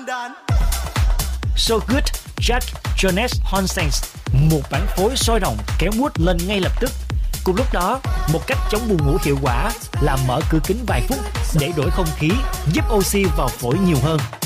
So Good, Jack Jonas Hansen, một bản phối sôi động kéo mood lên ngay lập tức. Cùng lúc đó, một cách chống buồn ngủ hiệu quả là mở cửa kính vài phút để đổi không khí, giúp oxy vào phổi nhiều hơn.